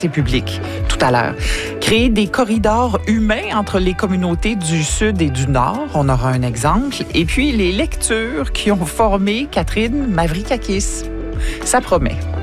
publique tout à l'heure. Créer des corridors humains entre les communautés du Sud et du Nord, on aura un exemple. Et puis les lectures qui ont formé Catherine Mavrikakis. Ça promet.